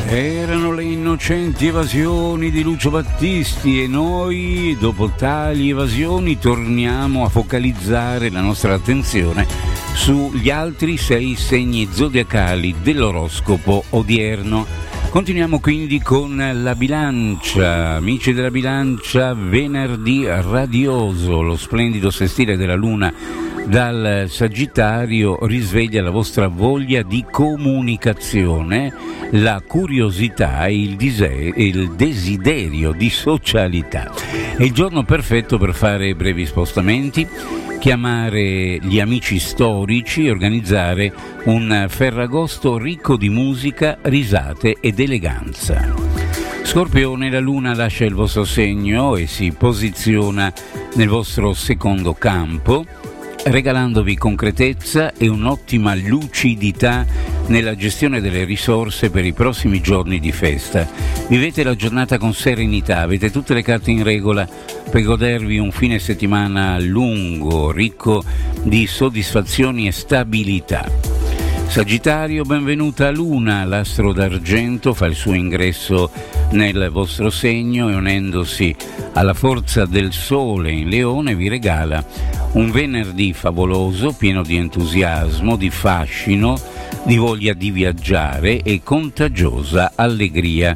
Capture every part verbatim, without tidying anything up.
Erano le innocenti evasioni di Lucio Battisti e noi, dopo tali evasioni, torniamo a focalizzare la nostra attenzione sugli altri sei segni zodiacali dell'oroscopo odierno. Continuiamo quindi con la bilancia. Amici della bilancia, venerdì radioso, lo splendido sestile della luna dal Sagittario risveglia la vostra voglia di comunicazione, la curiosità e il, dise- il desiderio di socialità. È il giorno perfetto per fare brevi spostamenti, chiamare gli amici storici e organizzare un Ferragosto ricco di musica, risate ed eleganza. Scorpione, la luna lascia il vostro segno e si posiziona nel vostro secondo campo, regalandovi concretezza e un'ottima lucidità nella gestione delle risorse per i prossimi giorni di festa. Vivete la giornata con serenità, avete tutte le carte in regola per godervi un fine settimana lungo, ricco di soddisfazioni e stabilità. Sagittario, benvenuta Luna, l'astro d'argento fa il suo ingresso nel vostro segno e unendosi alla forza del sole in Leone vi regala un venerdì favoloso, pieno di entusiasmo, di fascino, di voglia di viaggiare e contagiosa allegria.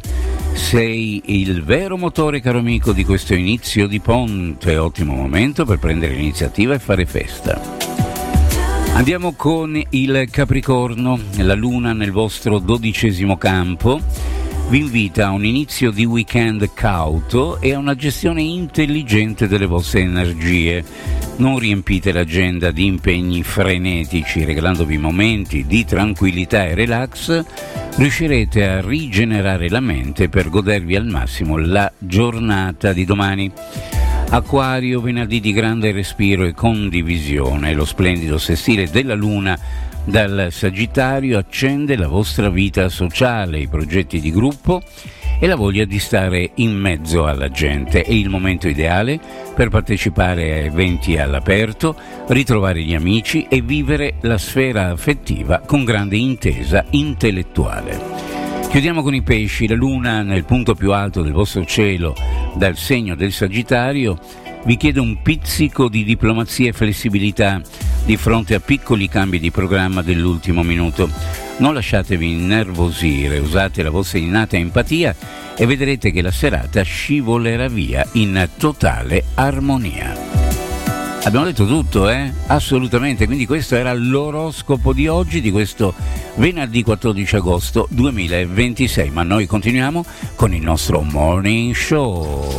Sei il vero motore, caro amico, di questo inizio di ponte, ottimo momento per prendere l'iniziativa e fare festa. Andiamo con il Capricorno, la luna nel vostro dodicesimo campo vi invita a un inizio di weekend cauto e a una gestione intelligente delle vostre energie. Non riempite l'agenda di impegni frenetici, regalandovi momenti di tranquillità e relax, riuscirete a rigenerare la mente per godervi al massimo la giornata di domani. Acquario, venerdì di grande respiro e condivisione, lo splendido sestile della luna dal Sagittario accende la vostra vita sociale, i progetti di gruppo e la voglia di stare in mezzo alla gente. È il momento ideale per partecipare a eventi all'aperto, ritrovare gli amici e vivere la sfera affettiva con grande intesa intellettuale. Chiudiamo con i pesci, la luna nel punto più alto del vostro cielo dal segno del Sagittario vi chiede un pizzico di diplomazia e flessibilità di fronte a piccoli cambi di programma dell'ultimo minuto. Non lasciatevi innervosire, usate la vostra innata empatia e vedrete che la serata scivolerà via in totale armonia. Abbiamo detto tutto, eh? Assolutamente, quindi questo era l'oroscopo di oggi, di questo venerdì quattordici agosto duemilaventisei, ma noi continuiamo con il nostro morning show.